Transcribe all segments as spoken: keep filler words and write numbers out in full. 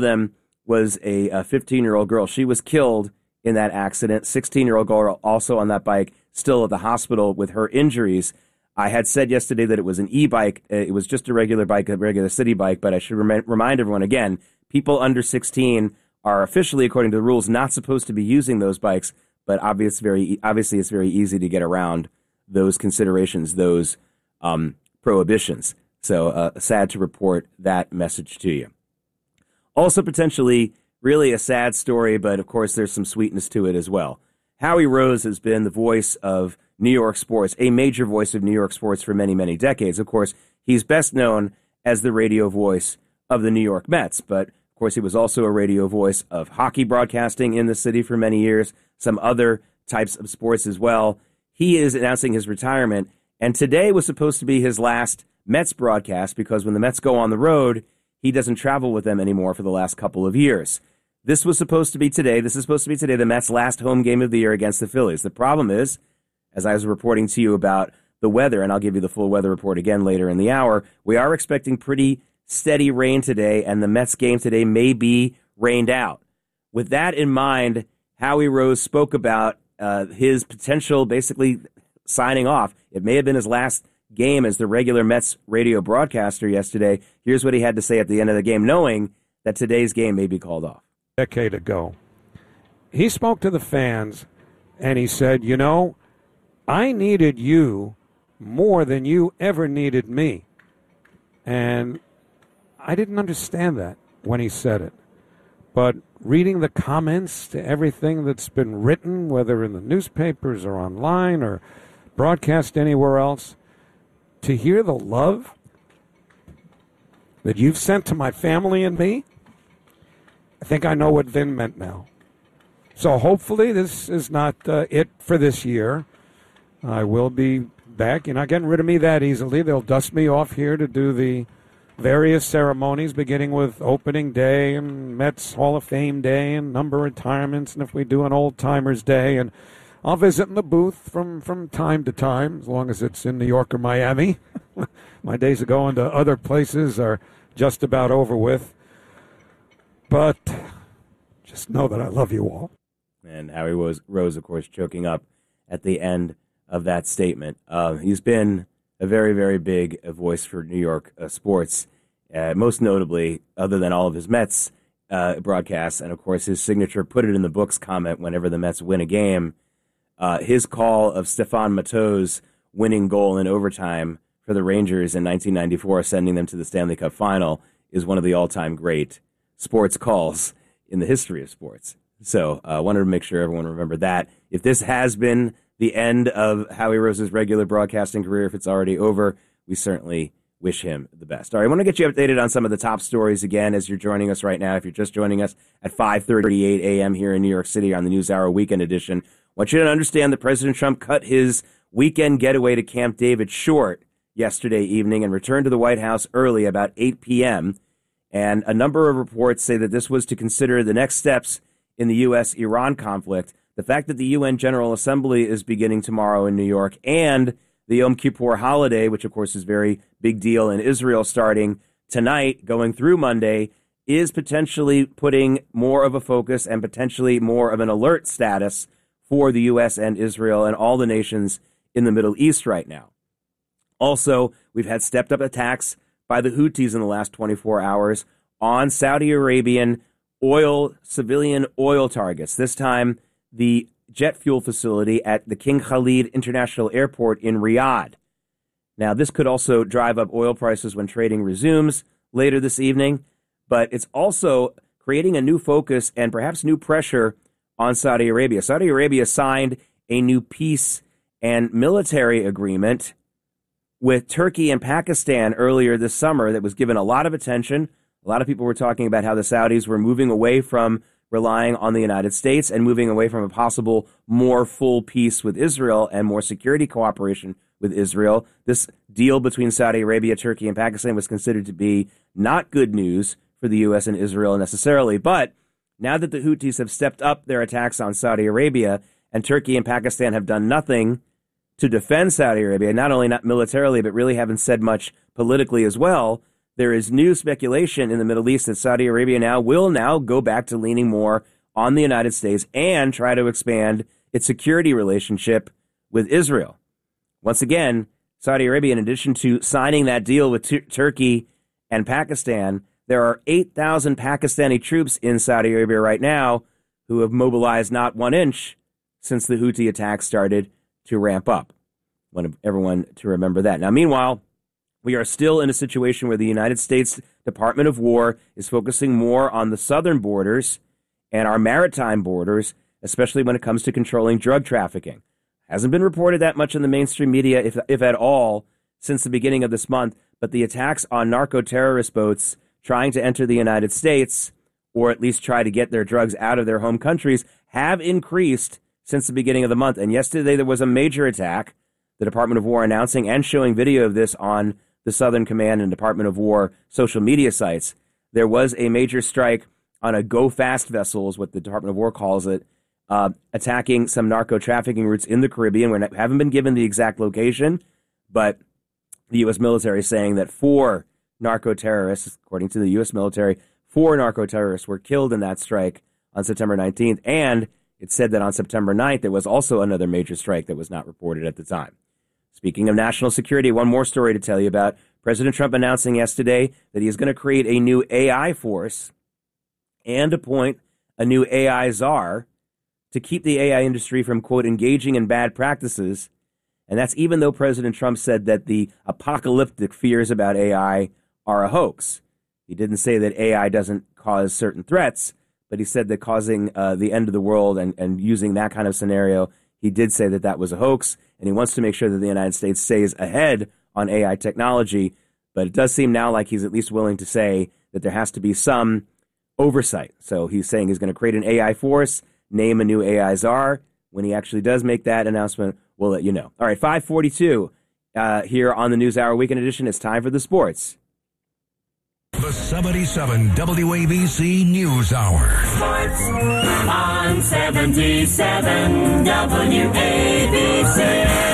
them was a fifteen-year-old girl. She was killed in that accident. sixteen-year-old girl also on that bike, still at the hospital with her injuries. I had said yesterday that it was an e-bike. It was just a regular bike, a regular city bike, but I should rem- remind everyone again, people under sixteen are officially, according to the rules, not supposed to be using those bikes, but obvious, very, obviously it's very easy to get around those considerations, those um, prohibitions. So uh, sad to report that message to you. Also potentially really a sad story, but of course there's some sweetness to it as well. Howie Rose has been the voice of New York sports, a major voice of New York sports for many, many decades. Of course, he's best known as the radio voice of the New York Mets, but of course he was also a radio voice of hockey broadcasting in the city for many years, some other types of sports as well. He is announcing his retirement, and today was supposed to be his last Mets broadcast because when the Mets go on the road, he doesn't travel with them anymore for the last couple of years. This was supposed to be today. This is supposed to be today, the Mets' last home game of the year against the Phillies. The problem is, as I was reporting to you about the weather, and I'll give you the full weather report again later in the hour, we are expecting pretty steady rain today, and the Mets game today may be rained out. With that in mind, Howie Rose spoke about uh, his potential basically signing off. It may have been his last game as the regular Mets radio broadcaster yesterday. Here's what he had to say at the end of the game, knowing that today's game may be called off. A decade ago, he spoke to the fans, and he said, you know, I needed you more than you ever needed me. And I didn't understand that when he said it. But reading the comments to everything that's been written, whether in the newspapers or online or broadcast anywhere else, to hear the love that you've sent to my family and me, I think I know what Vin meant now. So hopefully this is not uh, it for this year. I will be back. You're not getting rid of me that easily. They'll dust me off here to do the various ceremonies, beginning with opening day and Mets Hall of Fame day and number retirements, and if we do an old timers day, and I'll visit in the booth from, from time to time, as long as it's in New York or Miami. My days of going to other places are just about over with. But just know that I love you all. And Howie Rose, Rose of course, choking up at the end of that statement. Uh, he's been a very, very big voice for New York uh, sports, uh, most notably, other than all of his Mets uh, broadcasts, and, of course, his signature put it in the books comment whenever the Mets win a game. Uh, his call of Stephane Matteau's winning goal in overtime for the Rangers in nineteen ninety-four, sending them to the Stanley Cup final, is one of the all-time great sports calls in the history of sports. So I uh, wanted to make sure everyone remembered that. If this has been the end of Howie Rose's regular broadcasting career, if it's already over, we certainly wish him the best. All right, I want to get you updated on some of the top stories again as you're joining us right now. If you're just joining us at five thirty-eight a.m. here in New York City on the NewsHour Weekend Edition, I want you to understand that President Trump cut his weekend getaway to Camp David short yesterday evening and returned to the White House early, about eight p.m., and a number of reports say that this was to consider the next steps in the U S Iran conflict. The fact that the U N General Assembly is beginning tomorrow in New York, and the Yom Kippur holiday, which of course is a very big deal in Israel, starting tonight, going through Monday, is potentially putting more of a focus and potentially more of an alert status for the U S and Israel and all the nations in the Middle East right now. Also, we've had stepped up attacks by the Houthis in the last twenty-four hours on Saudi Arabian oil, civilian oil targets. This time, the jet fuel facility at the King Khalid International Airport in Riyadh. Now, this could also drive up oil prices when trading resumes later this evening, but it's also creating a new focus and perhaps new pressure on Saudi Arabia. Saudi Arabia signed a new peace and military agreement with Turkey and Pakistan earlier this summer that was given a lot of attention. A lot of people were talking about how the Saudis were moving away from relying on the United States and moving away from a possible more full peace with Israel and more security cooperation with Israel. This deal between Saudi Arabia, Turkey, and Pakistan was considered to be not good news for the U S and Israel necessarily. But now that the Houthis have stepped up their attacks on Saudi Arabia and Turkey and Pakistan have done nothing to defend Saudi Arabia, not only not militarily, but really haven't said much politically as well, there is new speculation in the Middle East that Saudi Arabia now will now go back to leaning more on the United States and try to expand its security relationship with Israel. Once again, Saudi Arabia, in addition to signing that deal with t- Turkey and Pakistan, there are eight thousand Pakistani troops in Saudi Arabia right now who have mobilized not one inch since the Houthi attacks started to ramp up. I want everyone to remember that. Now, meanwhile, we are still in a situation where the United States Department of War is focusing more on the southern borders and our maritime borders, especially when it comes to controlling drug trafficking. Hasn't been reported that much in the mainstream media, if, if at all, since the beginning of this month, but the attacks on narco-terrorist boats trying to enter the United States, or at least try to get their drugs out of their home countries, have increased since the beginning of the month. And yesterday there was a major attack, the Department of War announcing and showing video of this on the Southern Command and Department of War social media sites. There was a major strike on a go-fast vessel, is what the Department of War calls it, uh, attacking some narco-trafficking routes in the Caribbean. We haven't been given the exact location, but the U S military is saying that four narco-terrorists, according to the U S military, four narco-terrorists were killed in that strike on September nineteenth, and it said that on September ninth there was also another major strike that was not reported at the time. Speaking of national security, one more story to tell you about. President Trump announcing yesterday that he is going to create a new A I force and appoint a new A I czar to keep the A I industry from, quote, engaging in bad practices. And that's even though President Trump said that the apocalyptic fears about A I are a hoax. He didn't say that A I doesn't cause certain threats, but he said that causing uh, the end of the world and, and using that kind of scenario, he did say that that was a hoax, and he wants to make sure that the United States stays ahead on A I technology. But it does seem now like he's at least willing to say that there has to be some oversight. So he's saying he's going to create an A I force, name a new A I czar. When he actually does make that announcement, we'll let you know. All right, five forty-two uh, here on the NewsHour Weekend Edition. It's time for the sports. The seventy-seven W A B C News Hour. Sports on seventy-seven W A B C.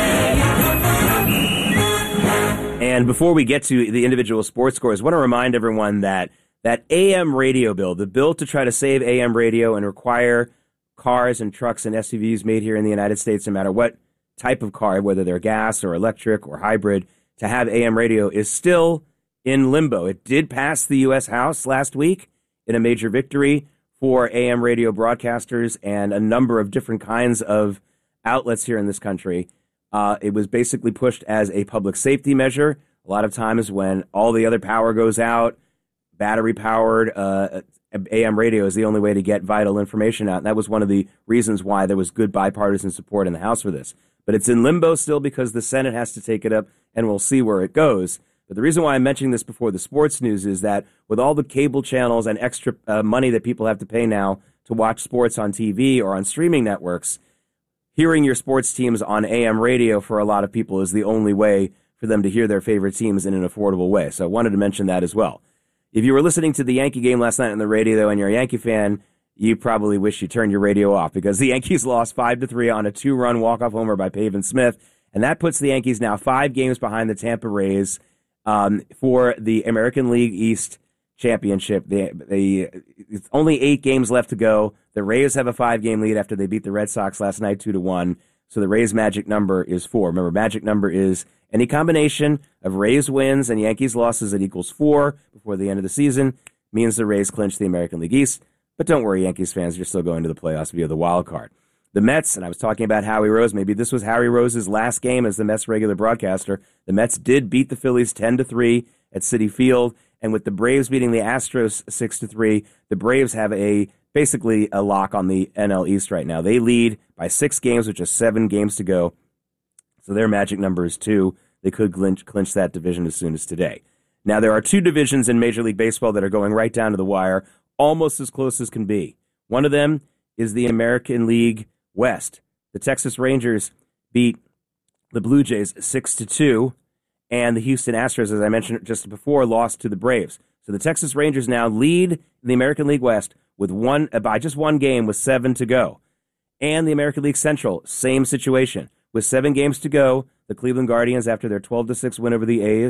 And before we get to the individual sports scores, I want to remind everyone that that A M radio bill, the bill to try to save A M radio and require cars and trucks and S U Vs made here in the United States, no matter what type of car, whether they're gas or electric or hybrid, to have A M radio is still in limbo. It did pass the U S House last week in a major victory for A M radio broadcasters and a number of different kinds of outlets here in this country. Uh, it was basically pushed as a public safety measure. A lot of times when all the other power goes out, battery-powered uh, A M radio is the only way to get vital information out. And that was one of the reasons why there was good bipartisan support in the House for this. But it's in limbo still because the Senate has to take it up, and we'll see where it goes. But the reason why I'm mentioning this before the sports news is that with all the cable channels and extra uh, money that people have to pay now to watch sports on T V or on streaming networks, hearing your sports teams on A M radio for a lot of people is the only way for them to hear their favorite teams in an affordable way. So I wanted to mention that as well. If you were listening to the Yankee game last night on the radio, though, and you're a Yankee fan, you probably wish you turned your radio off because the Yankees lost five to three on a two-run walk-off homer by Pavin Smith, and that puts the Yankees now five games behind the Tampa Rays um, for the American League East championship. They, they, it's only eight games left to go. The Rays have a five-game lead after they beat the Red Sox last night two to one. So the Rays' magic number is four. Remember, magic number is any combination of Rays wins and Yankees losses that equals four before the end of the season means the Rays clinch the American League East. But don't worry, Yankees fans, you're still going to the playoffs via the wild card. The Mets, and I was talking about Howie Rose, maybe this was Howie Rose's last game as the Mets regular broadcaster. The Mets did beat the Phillies ten to three at Citi Field, and with the Braves beating the Astros six to three, the Braves have a basically a lock on the N L East right now. They lead by six games with just seven games to go. So their magic number is two. They could clinch, clinch that division as soon as today. Now, there are two divisions in Major League Baseball that are going right down to the wire, almost as close as can be. One of them is the American League West. The Texas Rangers beat the Blue Jays six to two, and the Houston Astros, as I mentioned just before, lost to the Braves. So the Texas Rangers now lead the American League West with one by just one game with seven to go. And the American League Central, same situation. With seven games to go, the Cleveland Guardians, after their twelve to six win over the A's,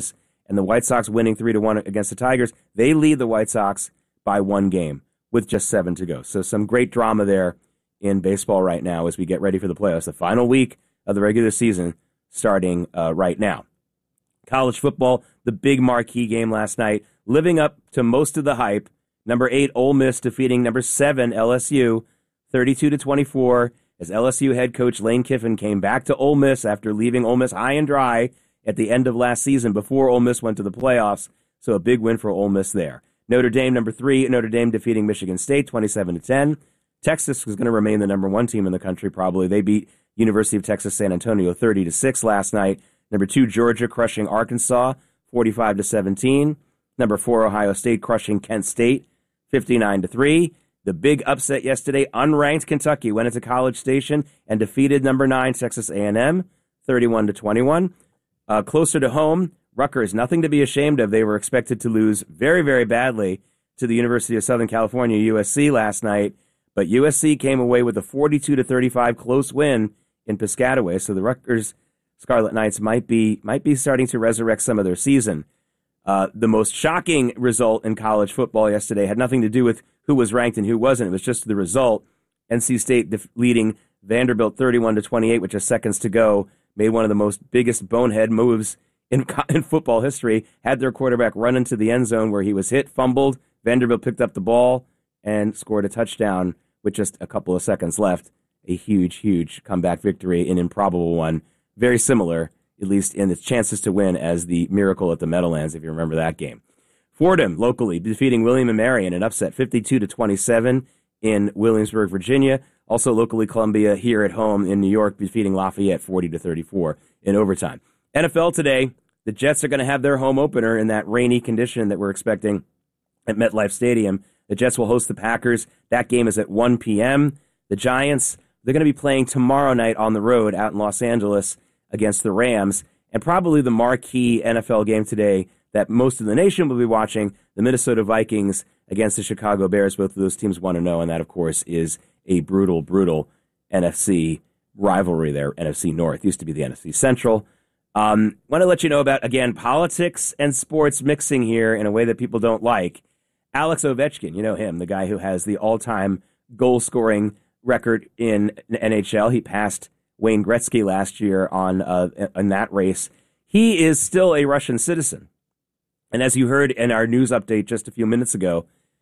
and the White Sox winning three to one against the Tigers. They lead the White Sox by one game with just seven to go. So some great drama there in baseball right now as we get ready for the playoffs. The final week of the regular season starting uh, right now. College football, the big marquee game last night, living up to most of the hype. Number eight, Ole Miss defeating number seven, L S U, thirty-two to twenty-four, as L S U head coach Lane Kiffin came back to Ole Miss after leaving Ole Miss high and dry at the end of last season before Ole Miss went to the playoffs. So a big win for Ole Miss there. Notre Dame, number three, Notre Dame defeating Michigan State, twenty-seven to ten. Texas was going to remain the number one team in the country, probably. They beat University of Texas San Antonio thirty to six last night. Number two, Georgia crushing Arkansas, forty-five to seventeen. Number four, Ohio State crushing Kent State, fifty-nine to three. The big upset yesterday, unranked Kentucky went into College Station and defeated number nine, Texas A and M, thirty-one to twenty-one. Uh, closer to home, Rutgers, nothing to be ashamed of. They were expected to lose very, very badly to the University of Southern California, U S C, last night. But U S C came away with a forty-two to thirty-five close win in Piscataway. So the Rutgers Scarlet Knights might be might be starting to resurrect some of their season. Uh, the most shocking result in college football yesterday had nothing to do with who was ranked and who wasn't. It was just the result. N C State def- leading Vanderbilt thirty-one to twenty-eight with just seconds to go, made one of the most biggest bonehead moves in, in football history, had their quarterback run into the end zone where he was hit, fumbled. Vanderbilt picked up the ball and scored a touchdown with just a couple of seconds left. A huge, huge comeback victory, an improbable one. Very similar, at least in its chances to win, as the Miracle at the Meadowlands, if you remember that game. Fordham, locally, defeating William and Mary in an upset, fifty-two to twenty-seven in Williamsburg, Virginia. Also locally, Columbia here at home in New York, defeating Lafayette forty to thirty-four in overtime. N F L today, the Jets are going to have their home opener in that rainy condition that we're expecting at MetLife Stadium. The Jets will host the Packers. That game is at one p.m. The Giants, they're going to be playing tomorrow night on the road out in Los Angeles against the Rams. And probably the marquee N F L game today that most of the nation will be watching, the Minnesota Vikings against the Chicago Bears. Both of those teams want to know, and that, of course, is a brutal, brutal N F C rivalry there. N F C North used to be the N F C Central. Um, want to let you know about, again, politics and sports mixing here in a way that people don't like. Alex Ovechkin, you know him, the guy who has the all-time goal-scoring record in N H L. He passed Wayne Gretzky last year on uh, in that race. He is still a Russian citizen. And as you heard in our news update just a few minutes ago,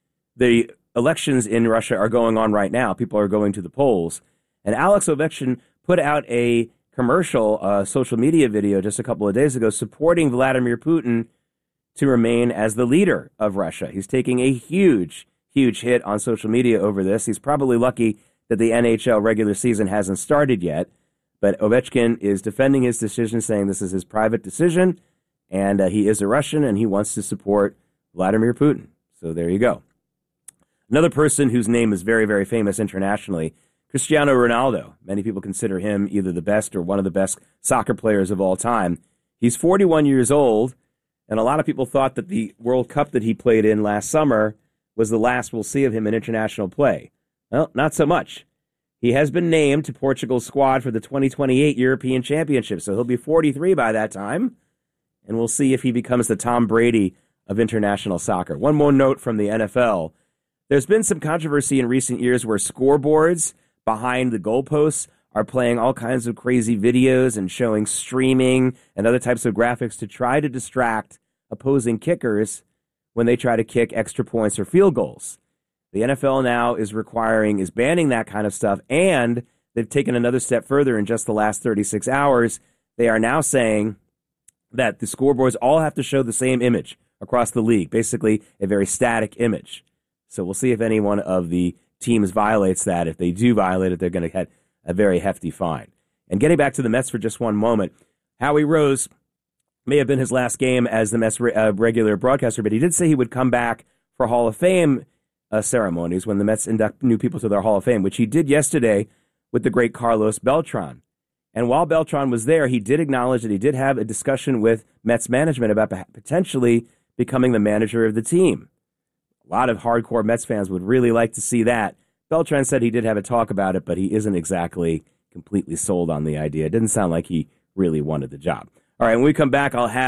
the elections in Russia are going on right now. People are going to the polls. And Alex Ovechkin put out a commercial, uh, social media video just a couple of days ago supporting Vladimir Putin to remain as the leader of Russia. He's taking a huge, huge hit on social media over this. He's probably lucky that the N H L regular season hasn't started yet. But Ovechkin is defending his decision, saying this is his private decision, and uh, he is a Russian, and he wants to support Vladimir Putin. So there you go. Another person whose name is very, very famous internationally, Cristiano Ronaldo. Many people consider him either the best or one of the best soccer players of all time. He's forty-one years old, and a lot of people thought that the World Cup that he played in last summer was the last we'll see of him in international play. Well, not so much. He has been named to Portugal's squad for the twenty twenty-eight European Championship, so he'll be forty-three by that time, and we'll see if he becomes the Tom Brady of international soccer. One more note from the N F L. There's been some controversy in recent years where scoreboards behind the goalposts are playing all kinds of crazy videos and showing streaming and other types of graphics to try to distract opposing kickers when they try to kick extra points or field goals. The N F L now is requiring, is banning that kind of stuff, and they've taken another step further in just the last thirty-six hours. They are now saying that the scoreboards all have to show the same image across the league, basically a very static image. So we'll see if any one of the teams violates that. If they do violate it, they're going to get a very hefty fine. And getting back to the Mets for just one moment, Howie Rose may have been his last game as the Mets uh, regular broadcaster, but he did say he would come back for Hall of Fame uh, ceremonies when the Mets induct new people to their Hall of Fame, which he did yesterday with the great Carlos Beltran. And while Beltran was there, he did acknowledge that he did have a discussion with Mets management about potentially becoming the manager of the team. A lot of hardcore Mets fans would really like to see that. Beltran said he did have a talk about it, but he isn't exactly completely sold on the idea. It didn't sound like he really wanted the job. All right, when we come back, I'll have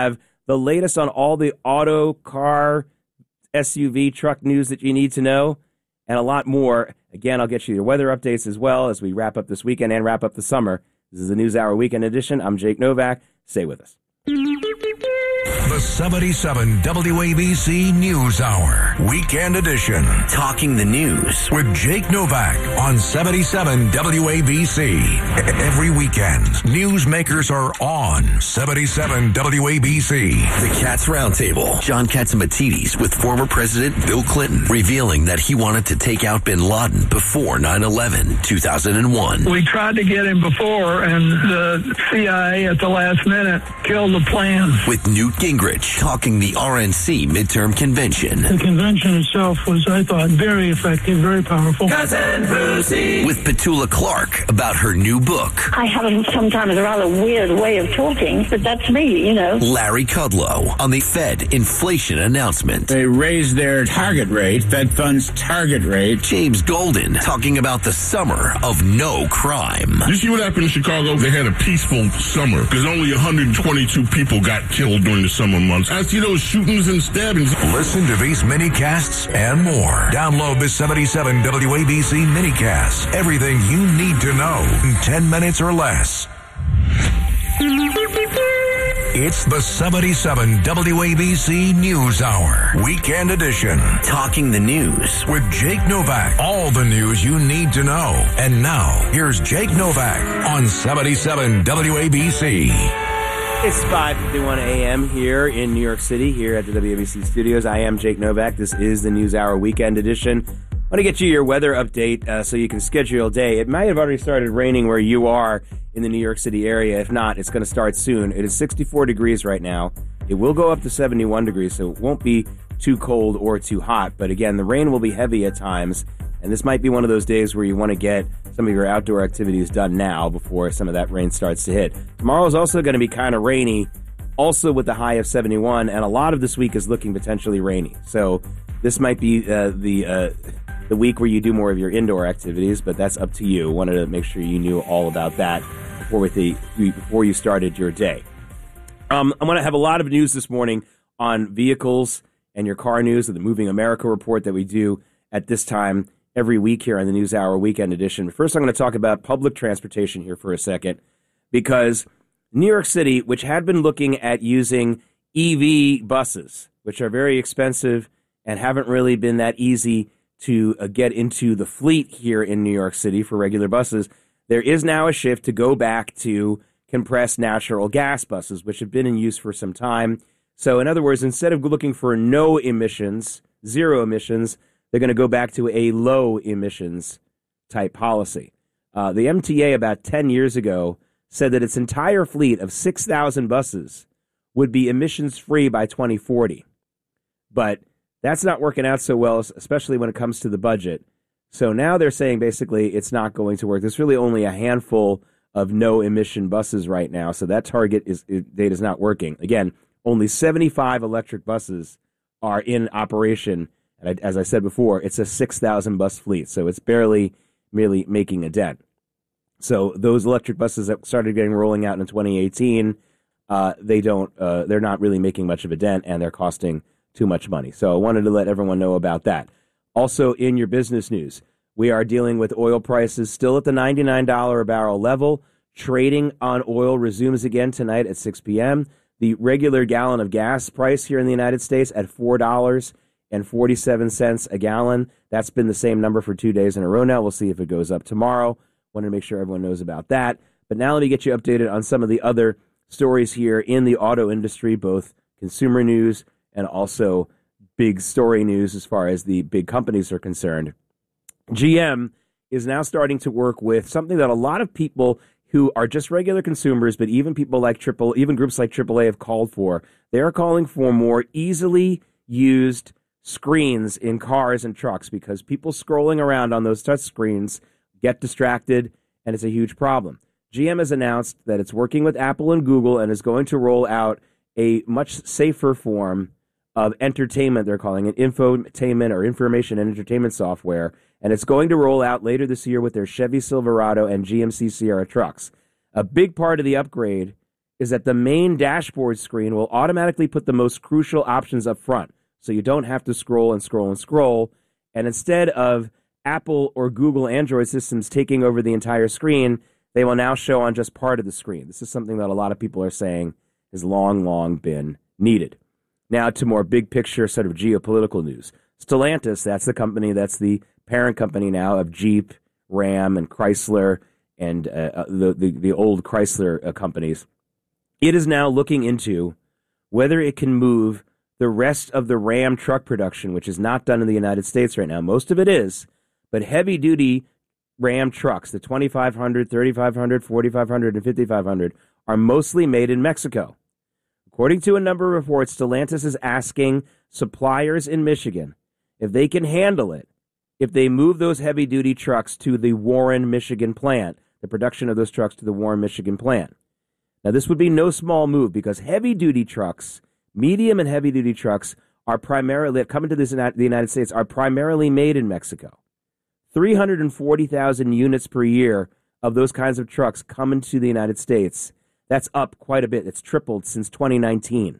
the latest on all the auto, car, S U V, truck news that you need to know, and a lot more. Again, I'll get you your weather updates as well as we wrap up this weekend and wrap up the summer. This is the News Hour Weekend Edition. I'm Jake Novak. Stay with us. The seventy-seven W A B C News Hour, Weekend Edition. Talking the news with Jake Novak on seventy-seven W A B C. Every weekend, newsmakers are on seventy-seven W A B C. The Cats Roundtable. John Catsimatidis with former President Bill Clinton revealing that he wanted to take out bin Laden before nine eleven, two thousand one. We tried to get him before, and the C I A at the last minute killed the plan. With Newt Gingrich talking the R N C midterm convention. The convention itself was, I thought, very effective, very powerful. Cousin Brucey. With Petula Clark about her new book. I have sometimes a rather weird way of talking, but that's me, you know. Larry Kudlow on the Fed inflation announcement. They raised their target rate, Fed funds target rate. James Golden talking about the summer of no crime. You see what happened in Chicago? They had a peaceful summer because only one hundred twenty-two people got killed during the summer months. I see those shootings and stabbings. Listen to these mini-casts and more. Download the seventy-seven W A B C mini-cast. Everything you need to know in ten minutes or less. It's the seventy-seven W A B C News Hour, Weekend Edition. Talking the news with Jake Novak. All the news you need to know. And now, here's Jake Novak on seventy-seven W A B C. It's five fifty-one a.m. here in New York City, here at the W A B C studios. I am Jake Novak. This is the News Hour Weekend Edition. I want to get you your weather update uh, so you can schedule your day. It might have already started raining where you are in the New York City area. If not, it's going to start soon. It is sixty-four degrees right now. It will go up to seventy-one degrees, so it won't be too cold or too hot. But again, the rain will be heavy at times, and this might be one of those days where you want to get some of your outdoor activities done now before some of that rain starts to hit. Tomorrow is also going to be kind of rainy, also with the high of seventy-one, and a lot of this week is looking potentially rainy. So this might be uh, the uh, the week where you do more of your indoor activities, but that's up to you. Wanted to make sure you knew all about that before with the before you started your day. Um, I'm going to have a lot of news this morning on vehicles and your car news of the Moving America report that we do at this time every week here on the News Hour Weekend Edition. First, I'm going to talk about public transportation here for a second, because New York City, which had been looking at using E V buses, which are very expensive and haven't really been that easy to uh, get into the fleet here in New York City for regular buses, there is now a shift to go back to compressed natural gas buses, which have been in use for some time. So in other words, instead of looking for no emissions, zero emissions, they're going to go back to a low emissions type policy. Uh, the M T A about ten years ago said that its entire fleet of six thousand buses would be emissions free by twenty forty. But that's not working out so well, especially when it comes to the budget. So now they're saying basically it's not going to work. There's really only a handful of no emission buses right now. So that target is date is not working. Again, only seventy-five electric buses are in operation. And as I said before, it's a six thousand bus fleet. So it's barely merely making a dent. So those electric buses that started getting rolling out in twenty eighteen, uh, they don't, uh, they're not really making much of a dent, and they're costing too much money. So I wanted to let everyone know about that. Also, in your business news, we are dealing with oil prices still at the ninety-nine dollars a barrel level. Trading on oil resumes again tonight at six p.m. The regular gallon of gas price here in the United States at four dollars and forty-seven cents a gallon. That's been the same number for two days in a row now. We'll see if it goes up tomorrow. Wanted to make sure everyone knows about that. But now let me get you updated on some of the other stories here in the auto industry, both consumer news and also big story news as far as the big companies are concerned. G M is now starting to work with something that a lot of people who are just regular consumers, but even people like Triple, even groups like triple A have called for. They are calling for more easily used screens in cars and trucks, because people scrolling around on those touch screens get distracted, and it's a huge problem. G M has announced that it's working with Apple and Google and is going to roll out a much safer form of entertainment, they're calling it infotainment or information and entertainment software, and it's going to roll out later this year with their Chevy Silverado and G M C Sierra trucks. A big part of the upgrade is that the main dashboard screen will automatically put the most crucial options up front. So you don't have to scroll and scroll and scroll. And instead of Apple or Google Android systems taking over the entire screen, they will now show on just part of the screen. This is something that a lot of people are saying has long, long been needed. Now to more big picture sort of geopolitical news. Stellantis, that's the company, that's the parent company now of Jeep, Ram, and Chrysler, and uh, the, the, the old Chrysler uh, companies. It is now looking into whether it can move the rest of the Ram truck production, which is not done in the United States right now. Most of it is, but heavy-duty Ram trucks, the twenty-five hundred, thirty-five hundred, forty-five hundred, and fifty-five hundred, are mostly made in Mexico. According to a number of reports, Stellantis is asking suppliers in Michigan if they can handle it, if they move those heavy-duty trucks to the Warren, Michigan plant, the production of those trucks to the Warren, Michigan plant. Now, this would be no small move because heavy-duty trucks, medium and heavy-duty trucks, are primarily, coming to this, the United States, are primarily made in Mexico. three hundred forty thousand units per year of those kinds of trucks come into the United States. That's up quite a bit. It's tripled since twenty nineteen.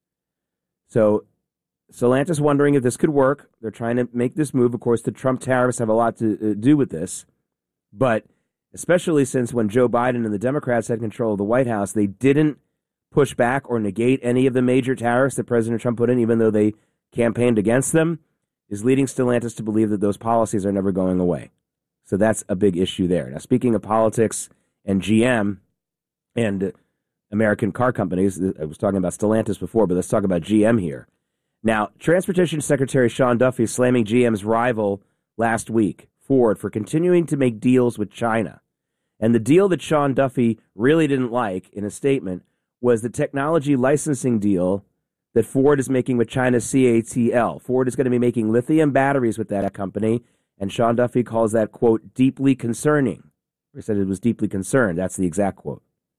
So Stellantis wondering if this could work. They're trying to make this move. Of course, the Trump tariffs have a lot to uh, do with this. But especially since when Joe Biden and the Democrats had control of the White House, they didn't push back or negate any of the major tariffs that President Trump put in, even though they campaigned against them, is leading Stellantis to believe that those policies are never going away. So that's a big issue there. Now, speaking of politics and G M and American car companies, I was talking about Stellantis before, but let's talk about G M here. Now, Transportation Secretary Sean Duffy slamming G M's rival last week, Ford, for continuing to make deals with China. And the deal that Sean Duffy really didn't like in a statement was the technology licensing deal that Ford is making with China's C A T L. Ford is going to be making lithium batteries with that company, and Sean Duffy calls that, quote, deeply concerning. He said it was deeply concerned. That's the exact quote.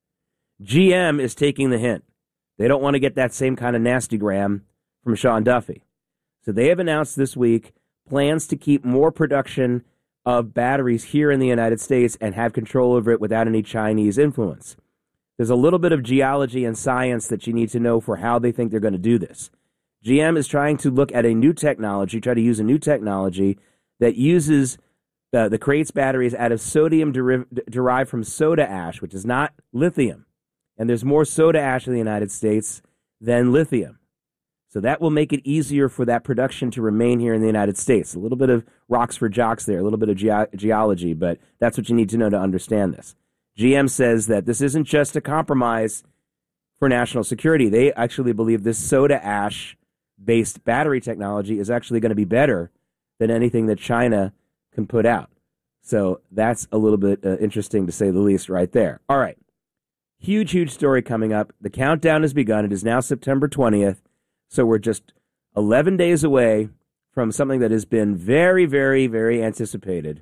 G M is taking the hint. They don't want to get that same kind of nastygram from Sean Duffy. So they have announced this week plans to keep more production of batteries here in the United States and have control over it without any Chinese influence. There's a little bit of geology and science that you need to know for how they think they're going to do this. G M is trying to look at a new technology, try to use a new technology that uses, uh, that creates batteries out of sodium deriv- derived from soda ash, which is not lithium. And there's more soda ash in the United States than lithium. So that will make it easier for that production to remain here in the United States. A little bit of rocks for jocks there, a little bit of ge- geology, but that's what you need to know to understand this. G M says that this isn't just a compromise for national security. They actually believe this soda ash-based battery technology is actually going to be better than anything that China can put out. So that's a little bit uh, interesting, to say the least, right there. All right. Huge, huge story coming up. The countdown has begun. It is now September twentieth. So we're just eleven days away from something that has been very, very, very anticipated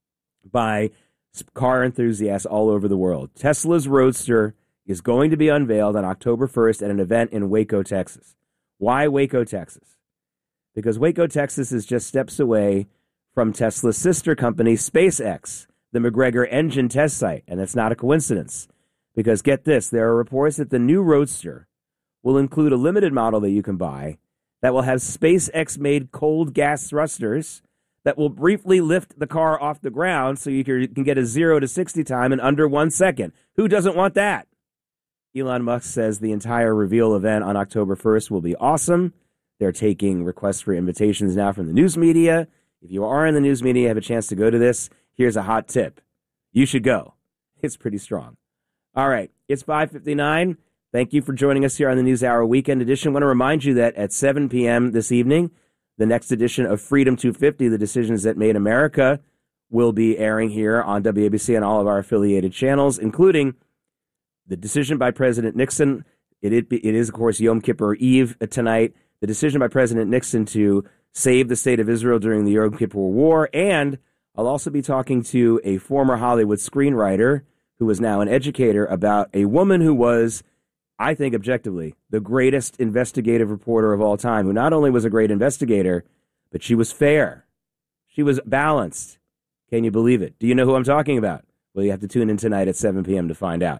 by car enthusiasts all over the world. Tesla's Roadster is going to be unveiled on October first at an event in Waco, Texas. Why Waco, Texas? Because Waco, Texas is just steps away from Tesla's sister company, SpaceX, the McGregor engine test site. And that's not a coincidence. Because get this, there are reports that the new Roadster will include a limited model that you can buy that will have SpaceX-made cold gas thrusters that will briefly lift the car off the ground so you can get a zero to sixty time in under one second. Who doesn't want that? Elon Musk says the entire reveal event on October first will be awesome. They're taking requests for invitations now from the news media. If you are in the news media, have a chance to go to this, here's a hot tip. You should go. It's pretty strong. All right, it's five fifty-nine. Thank you for joining us here on the NewsHour Weekend Edition. I want to remind you that at seven p.m. this evening, the next edition of Freedom two fifty, The Decisions That Made America, will be airing here on W A B C and all of our affiliated channels, including the decision by President Nixon. It, it, it is, of course, Yom Kippur Eve tonight. The decision by President Nixon to save the state of Israel during the Yom Kippur War. And I'll also be talking to a former Hollywood screenwriter who is now an educator about a woman who was, I think objectively, the greatest investigative reporter of all time, who not only was a great investigator, but she was fair. She was balanced. Can you believe it? Do you know who I'm talking about? Well, you have to tune in tonight at seven p.m. to find out.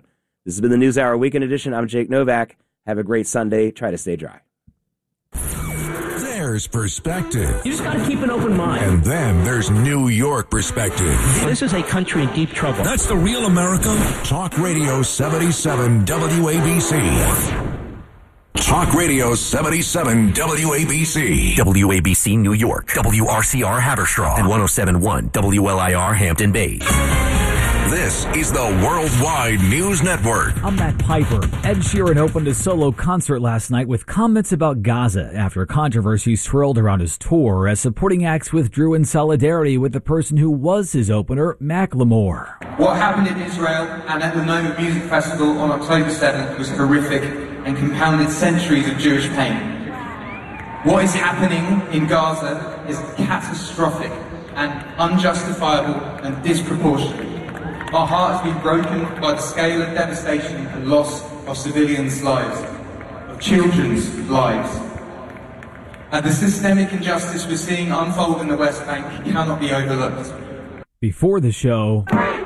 This has been the NewsHour Weekend Edition. I'm Jake Novak. Have a great Sunday. Try to stay dry. There's perspective. You just got to keep an open mind. And then there's New York perspective. This is a country in deep trouble. That's the real America. Talk Radio seventy-seven W A B C. Talk Radio seventy-seven W A B C. W A B C New York, W R C R Haverstraw, and one oh seven point one W L I R Hampton Bays. This is the Worldwide News Network. I'm Matt Piper. Ed Sheeran opened a solo concert last night with comments about Gaza after controversy swirled around his tour as supporting acts withdrew in solidarity with the person who was his opener, Macklemore. What happened in Israel and at the Noma Music Festival on October seventh was horrific and compounded centuries of Jewish pain. What is happening in Gaza is catastrophic and unjustifiable and disproportionate. Our heart has been broken by the scale of devastation and loss of civilians' lives, of children's lives. And the systemic injustice we're seeing unfold in the West Bank cannot be overlooked. Before the show,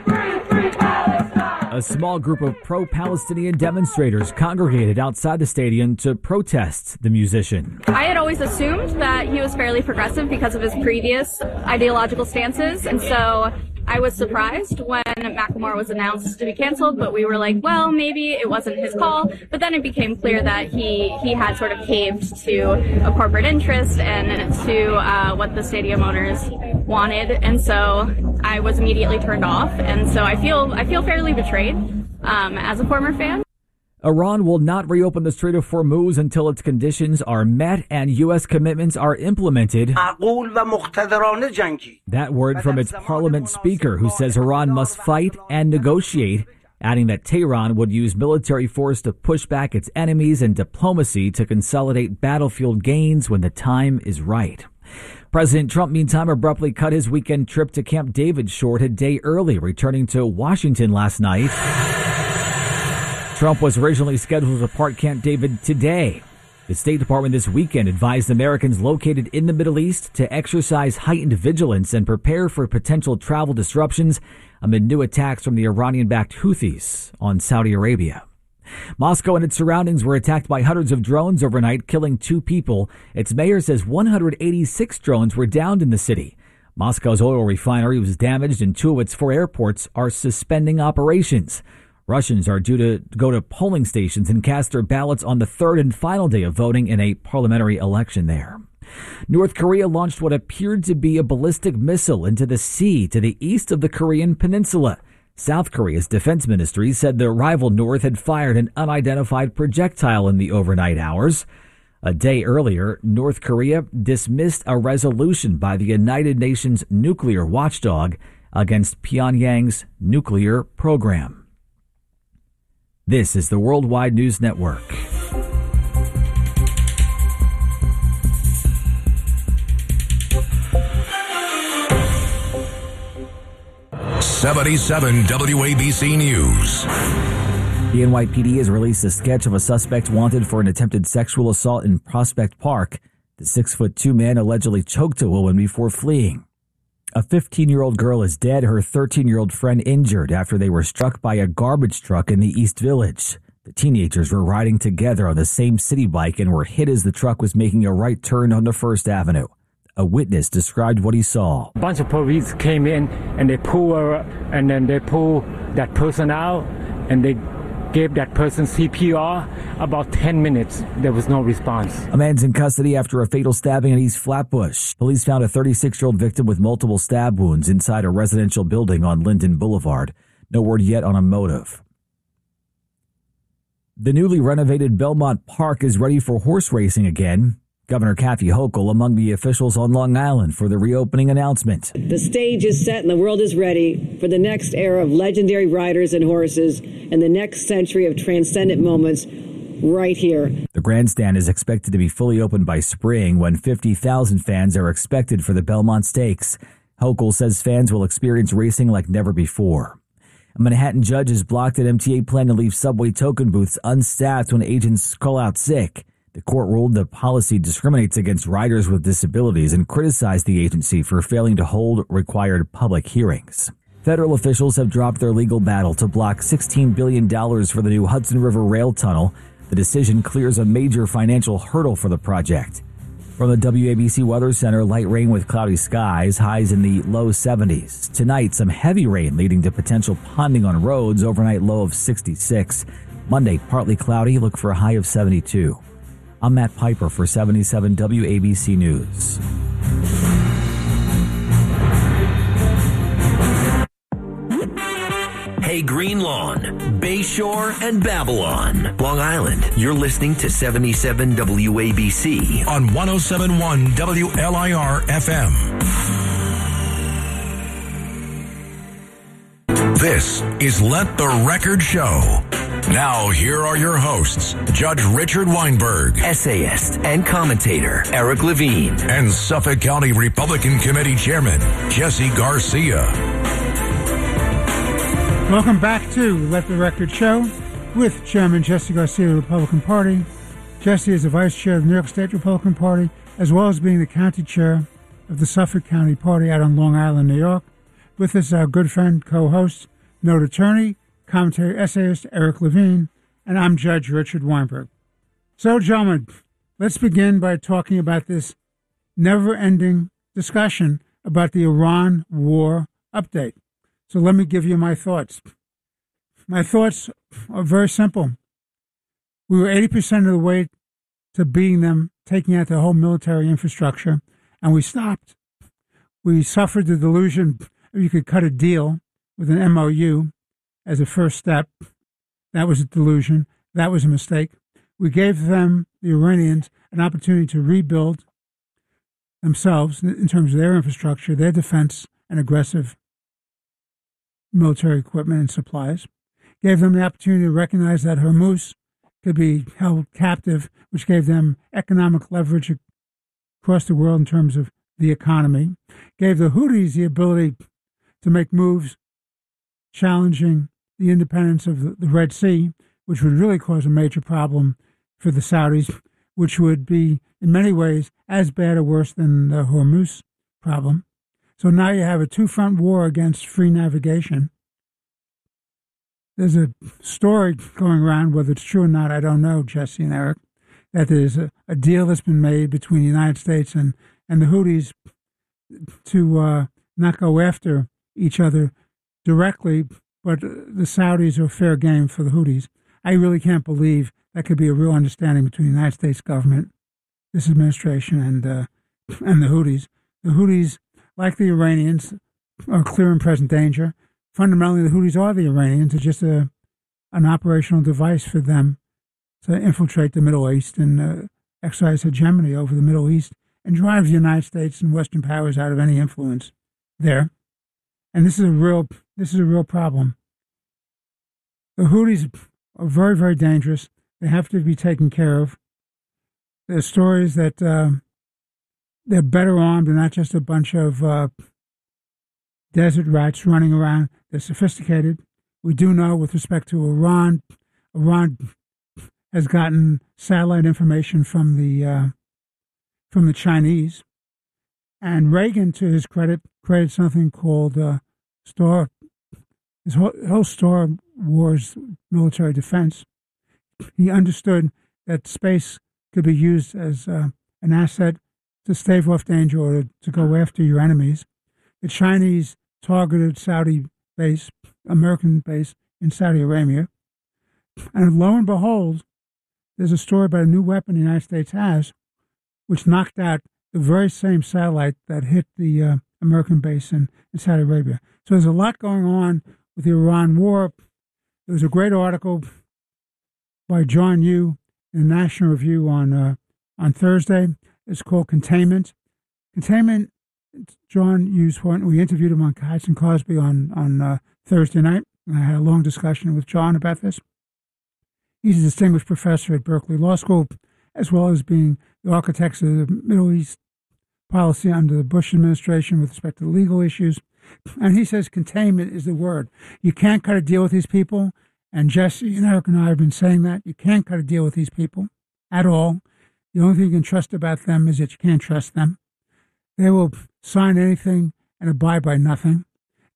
a small group of pro-Palestinian demonstrators congregated outside the stadium to protest the musician. I had always assumed that he was fairly progressive because of his previous ideological stances, and so I was surprised when Macklemore was announced to be canceled, but we were like, well, maybe it wasn't his call. But then it became clear that he, he had sort of caved to a corporate interest and to uh, what the stadium owners wanted. And so I was immediately turned off. And so I feel I feel fairly betrayed um, as a former fan. Iran will not reopen the Strait of Hormuz until its conditions are met and U S commitments are implemented. That word from its parliament speaker, who says Iran must fight and negotiate, adding that Tehran would use military force to push back its enemies and diplomacy to consolidate battlefield gains when the time is right. President Trump, meantime, abruptly cut his weekend trip to Camp David short a day early, returning to Washington last night. Trump was originally scheduled to depart Camp David today. The State Department this weekend advised Americans located in the Middle East to exercise heightened vigilance and prepare for potential travel disruptions amid new attacks from the Iranian-backed Houthis on Saudi Arabia. Moscow and its surroundings were attacked by hundreds of drones overnight, killing two people. Its mayor says one hundred eighty-six drones were downed in the city. Moscow's oil refinery was damaged and two of its four airports are suspending operations. Russians are due to go to polling stations and cast their ballots on the third and final day of voting in a parliamentary election there. North Korea launched what appeared to be a ballistic missile into the sea to the east of the Korean peninsula. South Korea's defense ministry said the rival North had fired an unidentified projectile in the overnight hours. A day earlier, North Korea dismissed a resolution by the United Nations nuclear watchdog against Pyongyang's nuclear program. This is the Worldwide News Network. seventy-seven W A B C News. The N Y P D has released a sketch of a suspect wanted for an attempted sexual assault in Prospect Park. The six foot two man allegedly choked a woman before fleeing. A fifteen-year-old girl is dead, her thirteen-year-old friend injured after they were struck by a garbage truck in the East Village. The teenagers were riding together on the same city bike and were hit as the truck was making a right turn onto First Avenue. A witness described what he saw. A bunch of police came in and they pull her, and then they pull that person out and they gave that person C P R. About ten minutes, there was no response. A man's in custody after a fatal stabbing in East Flatbush. Police found a thirty-six-year-old victim with multiple stab wounds inside a residential building on Linden Boulevard. No word yet on a motive. The newly renovated Belmont Park is ready for horse racing again. Governor Kathy Hochul among the officials on Long Island for the reopening announcement. The stage is set and the world is ready for the next era of legendary riders and horses and the next century of transcendent moments right here. The grandstand is expected to be fully open by spring when fifty thousand fans are expected for the Belmont Stakes. Hochul says fans will experience racing like never before. A Manhattan judge has blocked an M T A plan to leave subway token booths unstaffed when agents call out sick. The court ruled the policy discriminates against riders with disabilities and criticized the agency for failing to hold required public hearings. Federal officials have dropped their legal battle to block sixteen billion dollars for the new Hudson River Rail Tunnel. The decision clears a major financial hurdle for the project. From the W A B C Weather Center, light rain with cloudy skies, highs in the low seventies. Tonight, some heavy rain leading to potential ponding on roads, overnight low of sixty-six. Monday, partly cloudy, look for a high of seventy-two. I'm Matt Piper for seventy-seven W A B C News. Hey, Green Lawn, Bayshore, and Babylon, Long Island. You're listening to seventy-seven W A B C on one oh seven point one W L I R F M. This is Let the Record Show. Now, here are your hosts, Judge Richard Weinberg, essayist and commentator Eric Levine, and Suffolk County Republican Committee Chairman Jesse Garcia. Welcome back to Let the Record Show with Chairman Jesse Garcia of the Republican Party. Jesse is the Vice Chair of the New York State Republican Party, as well as being the County Chair of the Suffolk County Party out on Long Island, New York. With us, our good friend, co-host, noted attorney, commentator, essayist Eric Levine, and I'm Judge Richard Weinberg. So, gentlemen, let's begin by talking about this never-ending discussion about the Iran war update. So let me give you my thoughts. My thoughts are very simple. We were eighty percent of the way to beating them, taking out the whole military infrastructure, and we stopped. We suffered the delusion that you could cut a deal with an M O U as a first step. That was a delusion. That was a mistake. We gave them, the Iranians, an opportunity to rebuild themselves in terms of their infrastructure, their defense, and aggressive military equipment and supplies, gave them the opportunity to recognize that Hormuz could be held captive, which gave them economic leverage across the world in terms of the economy, gave the Houthis the ability to make moves challenging the independence of the Red Sea, which would really cause a major problem for the Saudis, which would be in many ways as bad or worse than the Hormuz problem. So now you have a two-front war against free navigation. There's a story going around, whether it's true or not, I don't know, Jesse and Eric, that there's a, a deal that's been made between the United States and, and the Houthis to uh, not go after each other directly, but the Saudis are fair game for the Houthis. I really can't believe that could be a real understanding between the United States government, this administration, and uh, and the Houthis. The Houthis, like the Iranians, are clear and present danger. Fundamentally, the Houthis are the Iranians. It's just a an operational device for them to infiltrate the Middle East and uh, exercise hegemony over the Middle East and drive the United States and Western powers out of any influence there. And this is a real this is a real problem. The Houthis are very, very dangerous. They have to be taken care of. There's stories that uh, they're better armed and not just a bunch of uh, desert rats running around. They're sophisticated. We do know with respect to Iran, Iran has gotten satellite information from the uh, from the Chinese. And Reagan, to his credit, created something called uh, Star, his whole, whole Star Wars military defense. He understood that space could be used as uh, an asset to stave off danger or to, to go after your enemies. The Chinese targeted Saudi base, American base in Saudi Arabia. And lo and behold, there's a story about a new weapon the United States has, which knocked out the very same satellite that hit the uh, American base in, in Saudi Arabia. So there's a lot going on with the Iran war. There was a great article by John Yoo in the National Review on uh, on Thursday. It's called Containment. Containment, John used one. We interviewed him on Katz and Cosby on, on uh, Thursday night. And I had a long discussion with John about this. He's a distinguished professor at Berkeley Law School, as well as being the architects of the Middle East policy under the Bush administration with respect to legal issues. And he says containment is the word. You can't cut a deal with these people. And Jesse and Eric and I have been saying that. You can't cut a deal with these people at all. The only thing you can trust about them is that you can't trust them. They will sign anything and abide by nothing.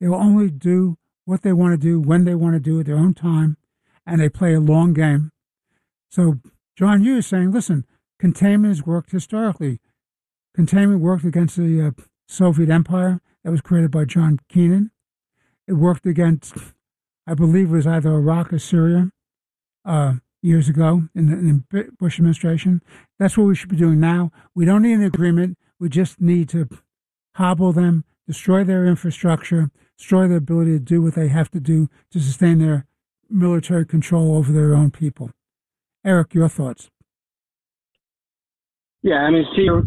They will only do what they want to do when they want to do it at their own time, and they play a long game. So, John Yoo is saying, listen, containment has worked historically. Containment worked against the uh, Soviet Empire that was created by John Keenan. It worked against, I believe it was either Iraq or Syria uh, years ago in the, in the Bush administration. That's what we should be doing now. We don't need an agreement. We just need to hobble them, destroy their infrastructure, destroy their ability to do what they have to do to sustain their military control over their own people. Eric, your thoughts? Yeah, I mean, see, your,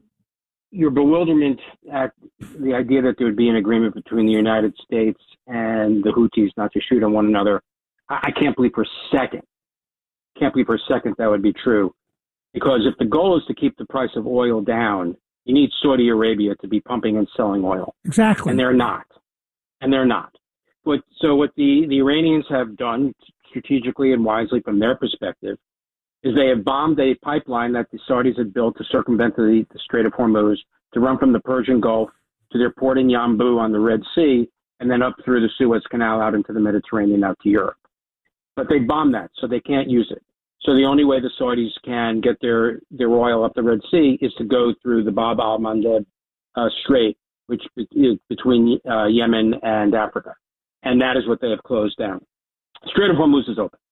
your bewilderment at the idea that there would be an agreement between the United States and the Houthis not to shoot on one another, I, I can't believe for a second, can't believe for a second that would be true. Because if the goal is to keep the price of oil down, you need Saudi Arabia to be pumping and selling oil. Exactly. And they're not. And they're not. But, so what the, the Iranians have done strategically and wisely from their perspective is they have bombed a pipeline that the Saudis had built to circumvent the, the Strait of Hormuz, to run from the Persian Gulf to their port in Yanbu on the Red Sea, and then up through the Suez Canal out into the Mediterranean out to Europe. But they bombed that, so they can't use it. So the only way the Saudis can get their, their oil up the Red Sea is to go through the Bab al-Mandeb uh, Strait, which is between uh, Yemen and Africa. And that is what they have closed down. Strait of Hormuz is open.